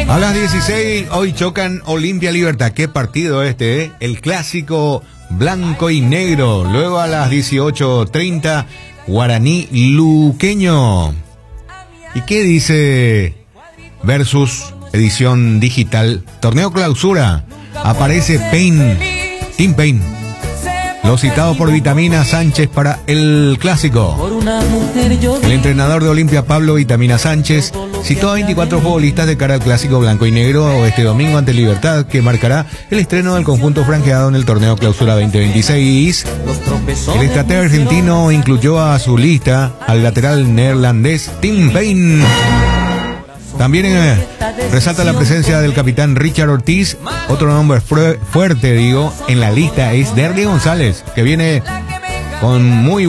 A las 16, hoy chocan Olimpia Libertad. Qué partido este, ¿eh? El clásico blanco y negro. Luego a las 18:30, Guaraní Luqueño. ¿Y qué dice Versus edición digital? Torneo clausura. Aparece Pain, Team Pain. Los citados por Vitamina Sánchez para el clásico. El entrenador de Olimpia, Pablo Vitamina Sánchez, citó a 24 futbolistas de cara al clásico blanco y negro este domingo ante Libertad, que marcará el estreno del conjunto franjeado en el torneo clausura 2026. El estratega argentino incluyó a su lista al lateral neerlandés Tim Payne. También resalta la presencia del capitán Richard Ortiz. Otro nombre fuerte, en la lista es Derly González, que viene con muy